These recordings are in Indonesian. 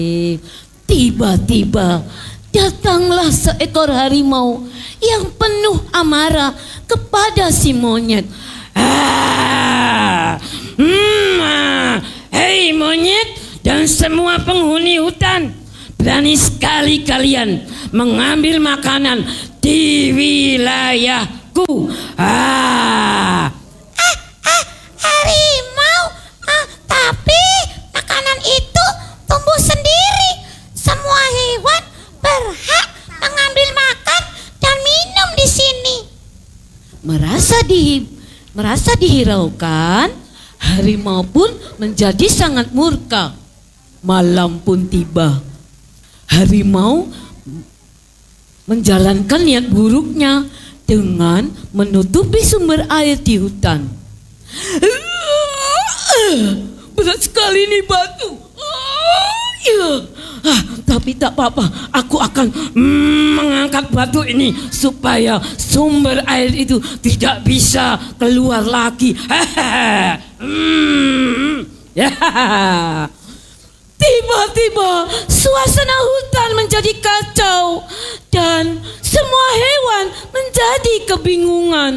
Tiba-tiba datanglah seekor harimau yang penuh amarah kepada si monyet. Hei monyet dan semua penghuni hutan, berani sekali kalian mengambil makanan di wilayahku. Harimau, tapi makanan itu tumbuh sendiri. Semua hewan berhak mengambil makan dan minum di sini. Merasa dihiraukan, harimau pun menjadi sangat murka. Malam pun tiba. Harimau menjalankan niat buruknya dengan menutupi sumber air di hutan. Berat sekali nih batu. Tapi tak apa-apa, aku akan mengangkat batu ini supaya sumber air itu tidak bisa keluar lagi. Tiba-tiba suasana hutan menjadi kacau dan semua hewan menjadi kebingungan.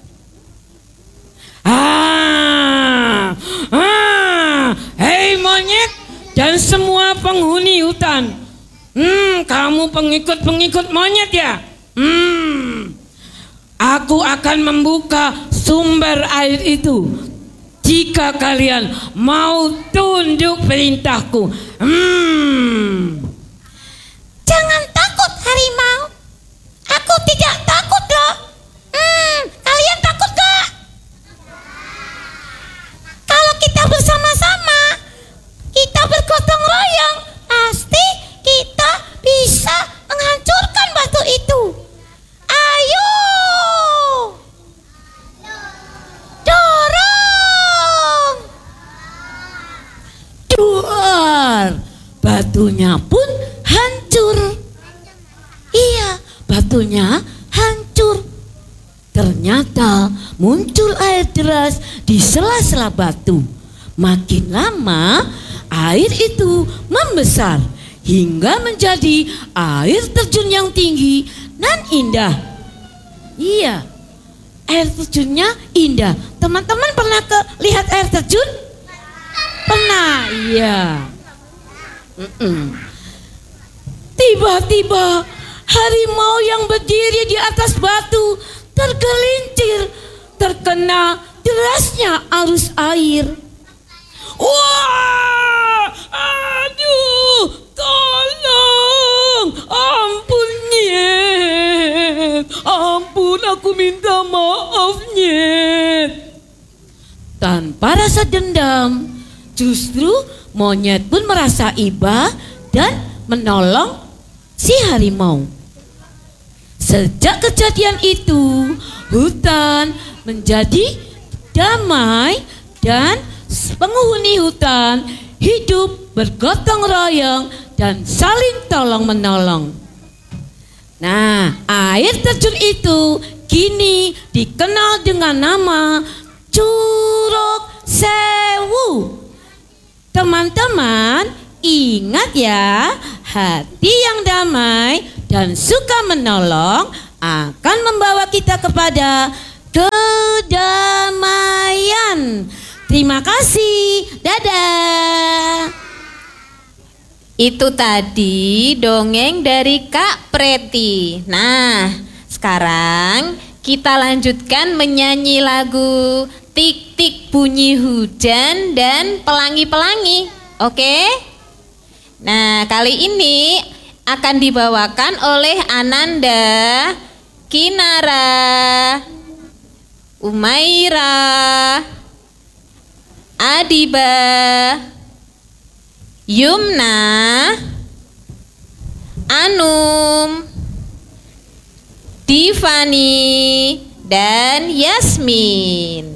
Hei monyet dan semua penghuni hutan, kamu pengikut-pengikut monyet ya? Aku akan membuka sumber air itu jika kalian mau tunduk perintahku. Jangan takut harimau, aku tidak takut loh. Kalian takut gak? Kalau kita bersama-sama, kita bergotong royong, pasti kita bisa menghancurkan batu itu. Ayo, dorong. Duar, batunya pun hancur. Iya, batunya hancur. Ternyata muncul air deras di sela-sela batu. Makin lama air itu membesar hingga menjadi air terjun yang tinggi dan indah. Iya, air terjunnya indah. Teman-teman pernah lihat air terjun? Pernah, iya. Tiba-tiba harimau yang berdiri di atas batu tergelincir terkena derasnya arus air. Wah, aduh, tolong, ampun Nyet, ampun, aku minta maaf Nyet. Tanpa rasa dendam, justru monyet pun merasa iba dan menolong si harimau. Sejak kejadian itu, hutan menjadi damai dan penghuni hutan hidup bergotong royong dan saling tolong menolong. Nah, air terjun itu kini dikenal dengan nama Curug Sewu. Teman-teman, ingat ya, hati yang damai dan suka menolong akan membawa kita kepada kedamaian. Terima kasih, dadah. Itu tadi dongeng dari Kak Preti. Nah, sekarang kita lanjutkan menyanyi lagu Tik Tik Bunyi Hujan dan Pelangi-Pelangi. Oke? Nah, kali ini akan dibawakan oleh Ananda, Kinara, Umaira, Adiba, Yumna, Anum, Divani, dan Yasmin.